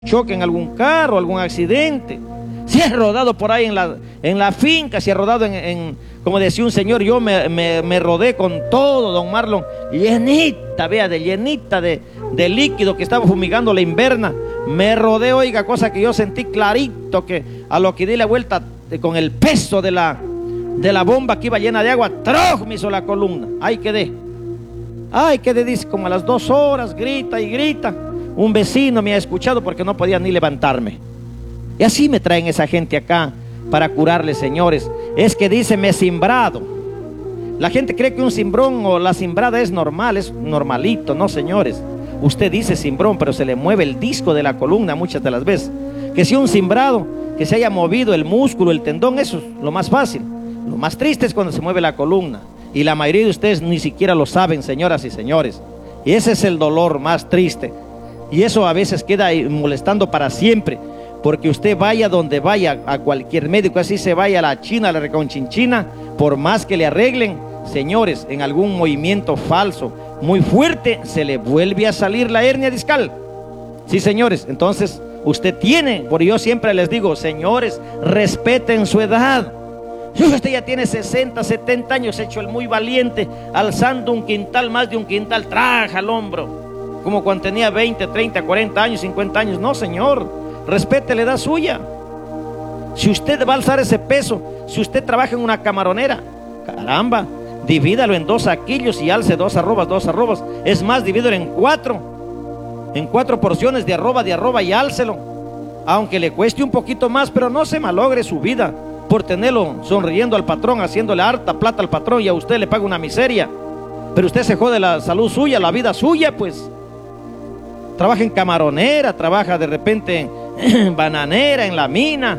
choque en algún carro, algún accidente. Si has rodado por ahí en la finca, si has rodado como decía un señor, yo me rodé con todo, don Marlon, llenita, vea, llenita de líquido que estaba fumigando la inverna. Me rodé, oiga, cosa que yo sentí clarito, que a lo que di la vuelta con el peso de la bomba que iba llena de agua, ¡troc! Me hizo la columna. Ahí quedé, dice, como a las 2 horas, grita y grita. Un vecino me ha escuchado porque no podía ni levantarme. Y así me traen esa gente acá para curarle, señores. Es que dice, me he cimbrado. La gente cree que un cimbrón o la cimbrada es normal, es normalito. No, señores. Usted dice cimbrón, pero se le mueve el disco de la columna muchas de las veces. Que si un cimbrado, que se haya movido el músculo, el tendón, eso es lo más fácil. Lo más triste es cuando se mueve la columna. Y la mayoría de ustedes ni siquiera lo saben, señoras y señores. Y ese es el dolor más triste. Y eso a veces queda molestando para siempre. Porque usted vaya donde vaya, a cualquier médico, así se vaya a la China, a la reconchinchina, por más que le arreglen, señores, en algún movimiento falso, muy fuerte, se le vuelve a salir la hernia discal. Sí, señores, entonces usted tiene, por yo siempre les digo, señores, respeten su edad. Si usted ya tiene 60, 70 años, hecho el muy valiente, alzando un quintal, más de un quintal, traja al hombro, como cuando tenía 20, 30, 40 años, 50 años. No, señor, respete la edad suya. Si usted va a alzar ese peso, si usted trabaja en una camaronera, caramba, divídalo en 2 saquillos y alce 2 arrobas. Es más, divídalo en 4 porciones de arroba y álcelo. Aunque le cueste un poquito más, pero no se malogre su vida por tenerlo sonriendo al patrón, haciéndole harta plata al patrón, y a usted le paga una miseria. Pero usted se jode la salud suya, la vida suya, pues. Trabaja en camaronera, trabaja de repente en bananera, en la mina.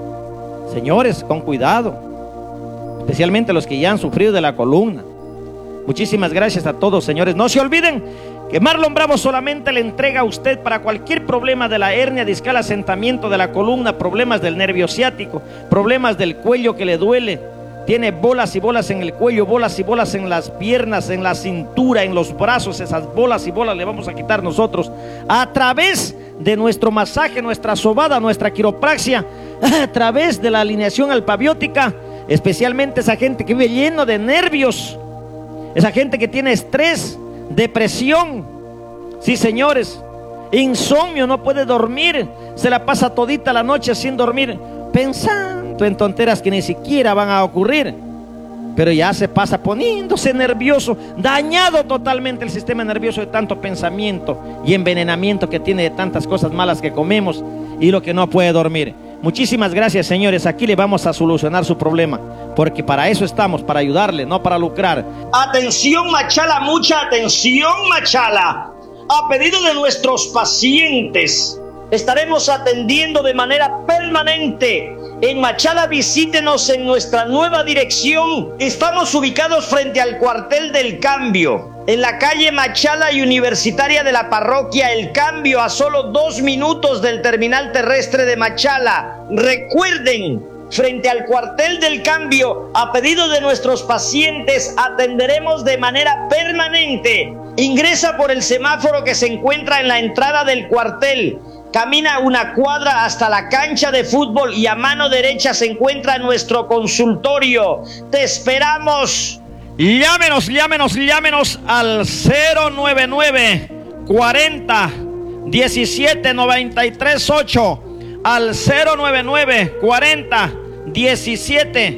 Señores, con cuidado, especialmente los que ya han sufrido de la columna. Muchísimas gracias a todos, señores. No se olviden que Marlon Bravo solamente le entrega a usted para cualquier problema de la hernia discal, asentamiento de la columna, problemas del nervio ciático, problemas del cuello que le duele. Tiene bolas y bolas en el cuello, bolas y bolas en las piernas, en la cintura, en los brazos. Esas bolas y bolas le vamos a quitar nosotros a través de nuestro masaje, nuestra sobada, nuestra quiropraxia, a través de la alineación alfabiótica. Especialmente esa gente que vive lleno de nervios, esa gente que tiene estrés, depresión, sí, señores, insomnio, no puede dormir, se la pasa todita la noche sin dormir, pensando en tonteras que ni siquiera van a ocurrir, pero ya se pasa poniéndose nervioso, dañado totalmente el sistema nervioso de tanto pensamiento y envenenamiento que tiene de tantas cosas malas que comemos y lo que no puede dormir. Muchísimas gracias, señores. Aquí le vamos a solucionar su problema, porque para eso estamos, para ayudarle, no para lucrar. Atención, Machala, mucha atención, Machala. A pedido de nuestros pacientes, estaremos atendiendo de manera permanente. En Machala, visítenos en nuestra nueva dirección. Estamos ubicados frente al cuartel del Cambio, en la calle Machala y Universitaria de la parroquia El Cambio, a solo 2 minutos del terminal terrestre de Machala. Recuerden, frente al cuartel del Cambio, a pedido de nuestros pacientes, atenderemos de manera permanente. Ingresa por el semáforo que se encuentra en la entrada del cuartel. Camina 1 cuadra hasta la cancha de fútbol y a mano derecha se encuentra nuestro consultorio. ¡Te esperamos! Llámenos al 099 40 17 93 8, al 099 40 17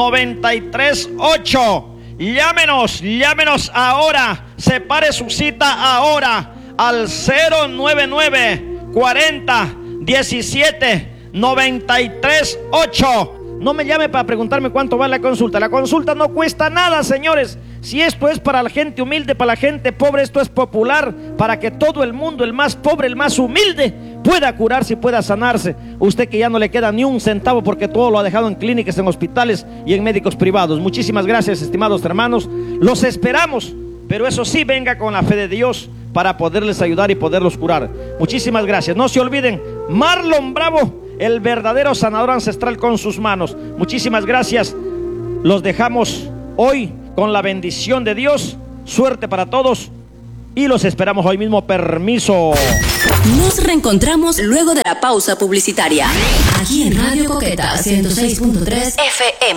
93 8. Llámenos ahora, separe su cita ahora al 099 40 17 93 8. No me llame para preguntarme cuánto vale la consulta. La consulta no cuesta nada, señores. Si esto es para la gente humilde, para la gente pobre, esto es popular, para que todo el mundo, el más pobre, el más humilde, pueda curarse y pueda sanarse. Usted que ya no le queda ni un centavo porque todo lo ha dejado en clínicas, en hospitales y en médicos privados. Muchísimas gracias, estimados hermanos. Los esperamos, pero eso sí, venga con la fe de Dios para poderles ayudar y poderlos curar. Muchísimas gracias. No se olviden, Marlon Bravo, el verdadero sanador ancestral con sus manos. Muchísimas gracias. Los dejamos hoy con la bendición de Dios. Suerte para todos y los esperamos hoy mismo. Permiso. Nos reencontramos luego de la pausa publicitaria. Aquí en Radio Coqueta 106.3 FM.